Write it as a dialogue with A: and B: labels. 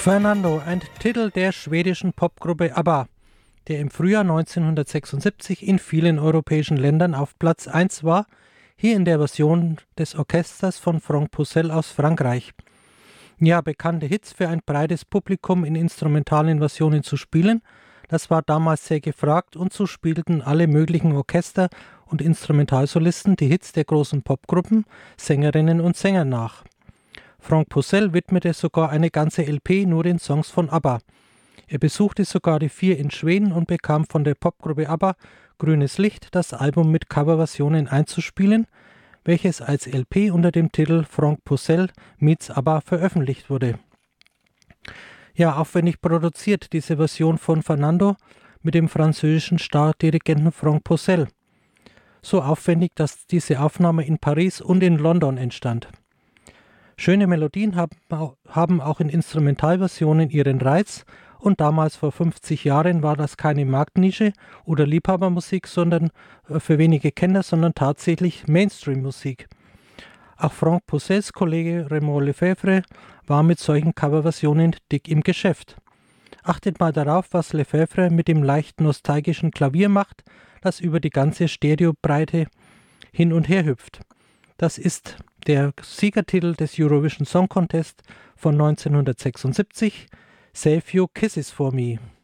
A: Fernando, ein Titel der schwedischen Popgruppe ABBA, der im Frühjahr 1976 in vielen europäischen Ländern auf Platz 1 war, hier in der Version des Orchesters von Franck Poussel aus Frankreich. Ja, bekannte Hits für ein breites Publikum in instrumentalen Versionen zu spielen, das war damals sehr gefragt, und so spielten alle möglichen Orchester- und Instrumentalsolisten die Hits der großen Popgruppen, Sängerinnen und Sänger nach. Franck Poussel widmete sogar eine ganze LP nur den Songs von ABBA. Er besuchte sogar die 4 in Schweden und bekam von der Popgruppe ABBA grünes Licht, das Album mit Coverversionen einzuspielen, welches als LP unter dem Titel Franck Poussel meets ABBA veröffentlicht wurde. Ja, aufwendig produziert diese Version von Fernando mit dem französischen Stardirigenten Franck Poussel. So aufwendig, dass diese Aufnahme in Paris und in London entstand. Schöne Melodien haben auch in Instrumentalversionen ihren Reiz, und damals vor 50 Jahren war das keine Marktnische oder Liebhabermusik, sondern für wenige Kenner, sondern tatsächlich Mainstream-Musik. Auch Franck Poussels Kollege Raymond Lefebvre war mit solchen Coverversionen dick im Geschäft. Achtet mal darauf, was Lefebvre mit dem leicht nostalgischen Klavier macht, das über die ganze Stereobreite hin und her hüpft. Das ist der Siegertitel des Eurovision Song Contest von 1976, Save Your Kisses for Me.